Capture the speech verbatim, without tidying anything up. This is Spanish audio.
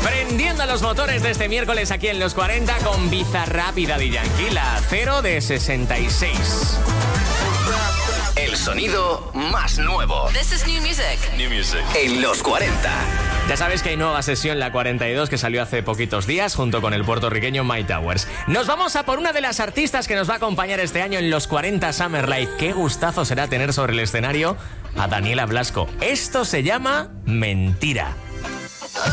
Prendiendo los motores de este miércoles aquí en Los cuarenta con Bizarrap y Daddy Yankee, la cero de sesenta y seis. El sonido más nuevo. This is new music. New music. En Los cuarenta. Ya sabes que hay nueva sesión, la cuarenta y dos, que salió hace poquitos días junto con el puertorriqueño My Towers. Nos vamos a por una de las artistas que nos va a acompañar este año en Los cuarenta Summer Live. Qué gustazo será tener sobre el escenario a Daniela Blasco. Esto se llama Mentira.